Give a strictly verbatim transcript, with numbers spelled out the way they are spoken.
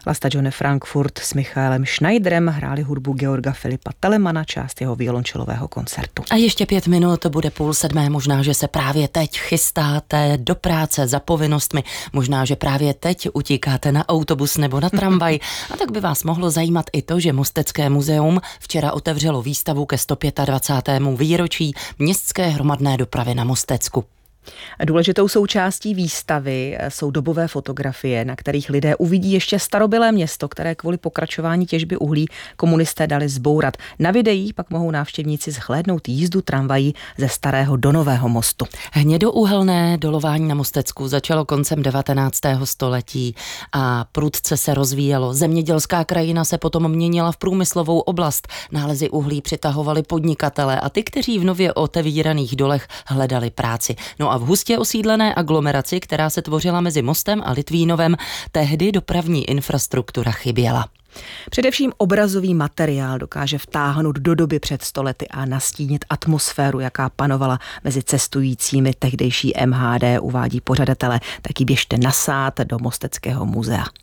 La Stagione Frankfurt s Michaelem Schneiderem hráli hudbu Georga Filipa Telemana, část jeho violončelového koncertu. A ještě pět minut, bude půl sedmé, možná, že se právě teď chystáte do práce za povinnostmi, možná, že právě teď utíkáte na autobus nebo na tramvaj. A tak by vás mohlo zajímat i to, že Mostecké muzeum včera otevřelo výstavu ke sto dvacátému pátého výročí městské hromadné dopravy na Mostecku. Důležitou součástí výstavy jsou dobové fotografie, na kterých lidé uvidí ještě starobylé město, které kvůli pokračování těžby uhlí komunisté dali zbourat. Na videích pak mohou návštěvníci zhlédnout jízdu tramvají ze starého do nového mostu. Hnědouhelné dolování na Mostecku začalo koncem devatenáctého století a prudce se rozvíjelo. Zemědělská krajina se potom měnila v průmyslovou oblast. Nálezy uhlí přitahovaly podnikatele a ty, kteří v nově otevíraných dolech hledali práci. No a v hustě osídlené aglomeraci, která se tvořila mezi Mostem a Litvínovem, tehdy dopravní infrastruktura chyběla. Především obrazový materiál dokáže vtáhnout do doby před sto lety a nastínit atmosféru, jaká panovala mezi cestujícími tehdejší M H D, uvádí pořadatelé. Taky běžte na sád do Mosteckého muzea.